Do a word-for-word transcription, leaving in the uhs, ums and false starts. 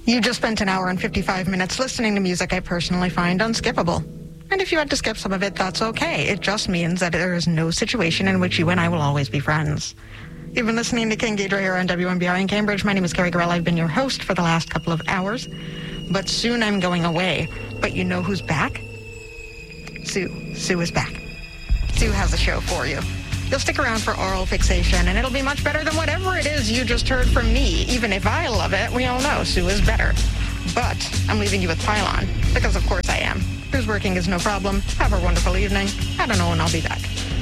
You just spent an hour and fifty-five minutes listening to music I personally find unskippable. And if you had to skip some of it, that's okay. It just means that there is no situation in which you and I will always be friends. You've been listening to King Ghidra here on W M B R in Cambridge. My name is Carrie Gorell. I've been your host for the last couple of hours. But soon I'm going away. But you know who's back? Sue. Sue is back. Sue has a show for you. You'll stick around for Oral Fixation, and it'll be much better than whatever it is you just heard from me. Even if I love it, we all know Sue is better. But I'm leaving you with Pylon, because of course I am. Who's working is no problem. Have a wonderful evening. I don't know when I'll be back.